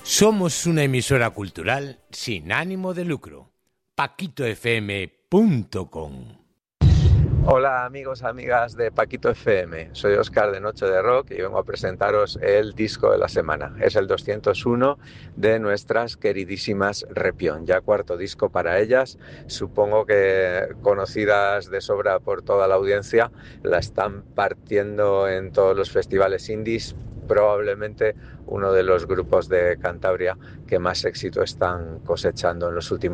Somos una emisora cultural sin ánimo de lucro. paquitofm.com. Hola amigos, amigas de Paquito FM, soy Óscar de Noche de Rock y vengo a presentaros el disco de la semana. Es el 201 de nuestras queridísimas Repión, ya cuarto disco para ellas, supongo que conocidas de sobra por toda la audiencia, la están partiendo en todos los festivales indies, probablemente uno de los grupos de Cantabria que más éxito están cosechando en los últimos